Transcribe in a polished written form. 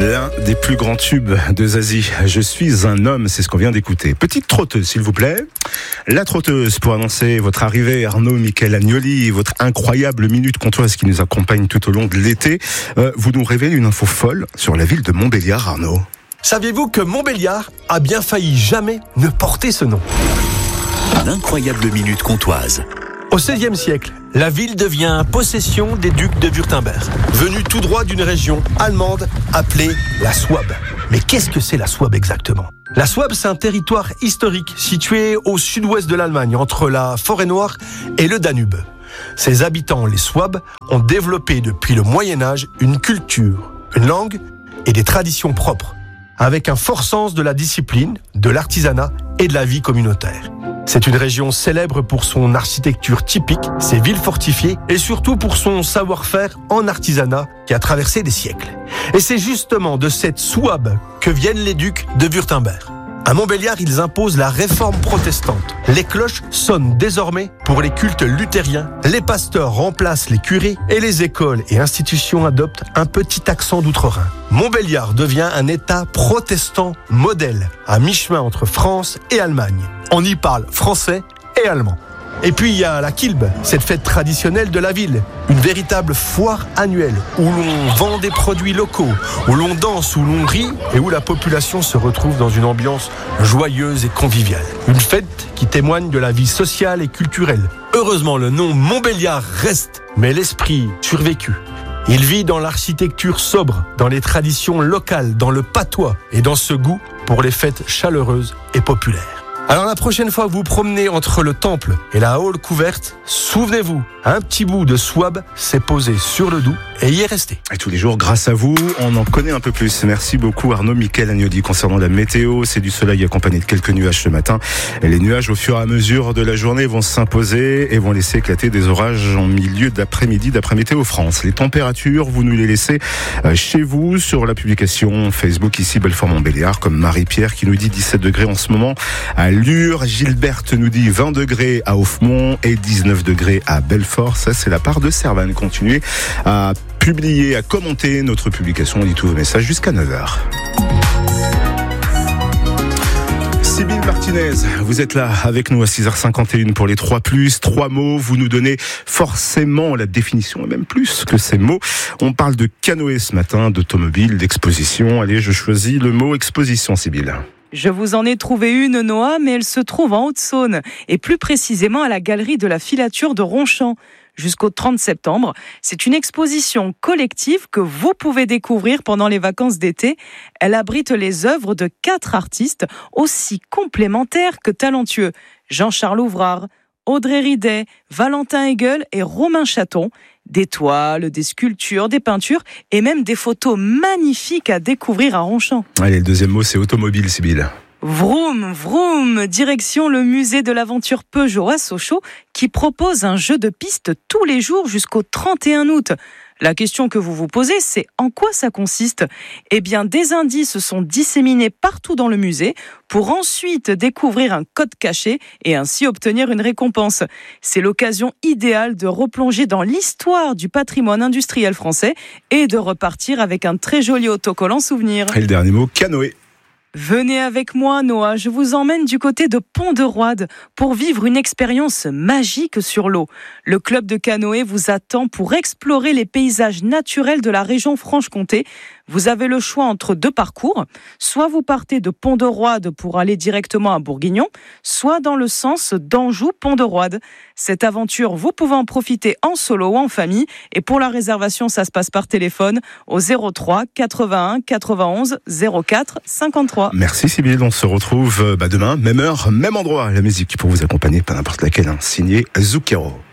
L'un des plus grands tubes de Zazie, Je suis un homme, c'est ce qu'on vient d'écouter. Petite trotteuse, s'il vous plaît. La trotteuse pour annoncer votre arrivée, Arnaud Michael Agnoli, votre incroyable minute comptoise qui nous accompagne tout au long de l'été. Vous nous révélez une info folle sur la ville de Montbéliard, Arnaud. Saviez-vous que Montbéliard a bien failli jamais ne porter ce nom ? L'incroyable minute comptoise. Au XVIe siècle, la ville devient possession des ducs de Wurtemberg, venus tout droit d'une région allemande appelée la Souabe. Mais qu'est-ce que c'est la Souabe exactement ? La Souabe, c'est un territoire historique situé au sud-ouest de l'Allemagne, entre la Forêt-Noire et le Danube. Ses habitants, les Souabes, ont développé depuis le Moyen-Âge une culture, une langue et des traditions propres, avec un fort sens de la discipline, de l'artisanat et de la vie communautaire. C'est une région célèbre pour son architecture typique, ses villes fortifiées et surtout pour son savoir-faire en artisanat qui a traversé des siècles. Et c'est justement de cette Souabe que viennent les ducs de Wurtemberg. À Montbéliard, ils imposent la réforme protestante. Les cloches sonnent désormais pour les cultes luthériens, les pasteurs remplacent les curés et les écoles et institutions adoptent un petit accent d'outre-Rhin. Montbéliard devient un État protestant modèle, à mi-chemin entre France et Allemagne. On y parle français et allemand. Et puis il y a la Kilbe, cette fête traditionnelle de la ville, une véritable foire annuelle où l'on vend des produits locaux, où l'on danse, où l'on rit et où la population se retrouve dans une ambiance joyeuse et conviviale. Une fête qui témoigne de la vie sociale et culturelle. Heureusement, le nom Montbéliard reste, mais l'esprit survécu. Il vit dans l'architecture sobre, dans les traditions locales, dans le patois et dans ce goût pour les fêtes chaleureuses et populaires. Alors la prochaine fois que vous promenez entre le temple et la Haule couverte, souvenez-vous, un petit bout de Souabe s'est posé sur le Doubs et y est resté. Et tous les jours, grâce à vous, on en connaît un peu plus. Merci beaucoup Arnaud Michael Agnoli. Concernant la météo, c'est du soleil accompagné de quelques nuages ce matin. Et les nuages, au fur et à mesure de la journée, vont s'imposer et vont laisser éclater des orages en milieu d'après-midi d'après Météo France. Les températures, vous nous les laissez chez vous sur la publication Facebook ici Belfort Montbéliard, comme Marie-Pierre qui nous dit 17 degrés en ce moment à Lure. Gilberte nous dit 20 degrés à Offemont et 19 degrés à Belfort. Ça, c'est la part de Servan. Continuez à publier, à commenter notre publication. On lit tous vos messages jusqu'à 9h. Sybille Martinez, vous êtes là avec nous à 6h51 pour les 3+, 3 mots. Vous nous donnez forcément la définition, et même plus que ces mots. On parle de canoë ce matin, d'automobile, d'exposition. Allez, je choisis le mot exposition, Sybille. Je vous en ai trouvé une, Noah, mais elle se trouve en Haute-Saône, et plus précisément à la galerie de la Filature de Ronchamp. Jusqu'au 30 septembre, c'est une exposition collective que vous pouvez découvrir pendant les vacances d'été. Elle abrite les œuvres de 4 artistes aussi complémentaires que talentueux. Jean-Charles Ouvrard, Audrey Ridet, Valentin Hegel et Romain Chaton. Des toiles, des sculptures, des peintures et même des photos magnifiques à découvrir à Ronchamp. Allez, le deuxième mot, c'est automobile, Sybille. Vroom, vroom, direction le musée de l'aventure Peugeot à Sochaux qui propose un jeu de piste tous les jours jusqu'au 31 août. La question que vous vous posez, c'est en quoi ça consiste ? Eh bien, des indices sont disséminés partout dans le musée pour ensuite découvrir un code caché et ainsi obtenir une récompense. C'est l'occasion idéale de replonger dans l'histoire du patrimoine industriel français et de repartir avec un très joli autocollant souvenir. Et le dernier mot, canoë. Venez avec moi, Noah, je vous emmène du côté de Pont-de-Roide pour vivre une expérience magique sur l'eau. Le club de canoë vous attend pour explorer les paysages naturels de la région Franche-Comté. Vous avez le choix entre 2 parcours. Soit vous partez de Pont-de-Roide pour aller directement à Bourguignon, soit dans le sens d'Anjou-Pont-de-Roide. Cette aventure, vous pouvez en profiter en solo ou en famille. Et pour la réservation, ça se passe par téléphone au 03 81 91 04 53. Merci Sybille, on se retrouve demain, même heure, même endroit. La musique pour vous accompagner, pas n'importe laquelle, signé Zucchero.